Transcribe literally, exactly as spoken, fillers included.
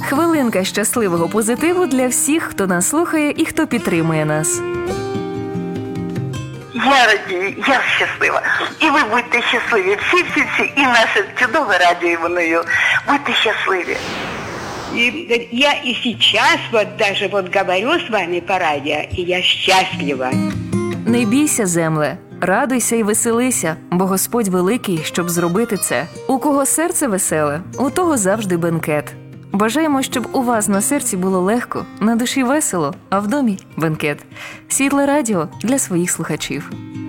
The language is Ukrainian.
Хвилинка щасливого позитиву для всіх, хто нас слухає і хто підтримує нас. Я радію, я щаслива. І ви будьте щасливі. Всі-всі-всі. І наше чудове радіо воною. Будьте щасливі. И я и сейчас вот даже вот говорю с вами по радио, и я счастлива. Не бійся, земле, радуйся і веселися, бо Господь великий, щоб зробити це. У кого серце веселе, у того завжди бенкет. Бажаємо, щоб у вас на серці було легко, на душі весело, а в домі – бенкет. Світле радіо для своїх слухачів.